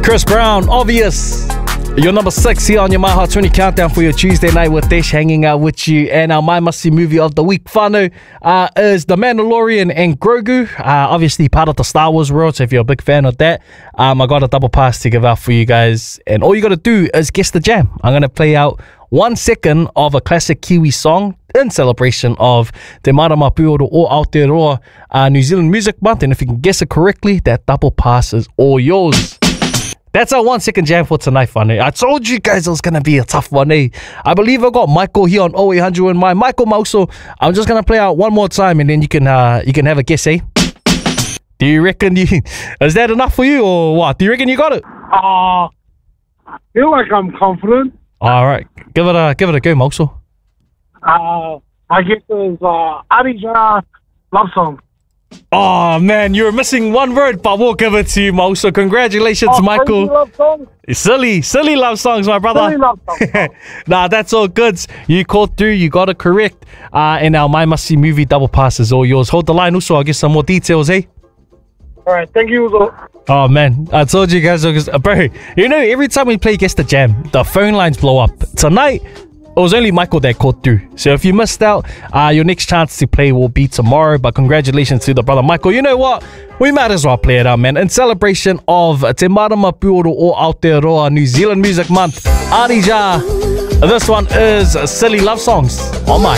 Chris Brown, Obvious. Your number 6 here on your My Heart 20 Countdown for your Tuesday night with Desh hanging out with you. And our My Must See movie of the week, whānau, is The Mandalorian and Grogu. Obviously part of the Star Wars world, so if you're a big fan of that, I got a double pass to give out for you guys. And all you got to do is guess the jam. I'm going to play out 1 second of a classic Kiwi song in celebration of Te Marama Pūoro o Aotearoa New Zealand Music Month. And if you can guess it correctly, that double pass is all yours. That's our 1 second jam for tonight, whānau. I told you guys it was going to be a tough one, eh? I believe I got Michael here on 0800 and my Michael Mauso. I'm just going to play out one more time and then you can have a guess, eh? Do you reckon is that enough for you or what? Do you reckon you got it? I feel like I'm confident. All right. Give it a go, Mauso. I guess it's Arija love song. Oh man, you're missing one word, but we'll give it to you, Mo. So congratulations, Michael. Love song? Silly love songs, my brother. Silly love song. Nah, that's all good. You called through, you got it correct. And our My Must See movie double pass is all yours. Hold the line, also, I'll get some more details, eh? Alright, thank you, Uzo. Oh man, I told you guys, bro, you know, every time we play Guess the Jam, the phone lines blow up. Tonight, it was only Michael that called through. So if you missed out, your next chance to play will be tomorrow. But congratulations to the brother Michael. You know what? We might as well play it out, man. In celebration of Te Marama Pūoro o Aotearoa New Zealand Music Month, Arija. This one is Silly Love Songs on my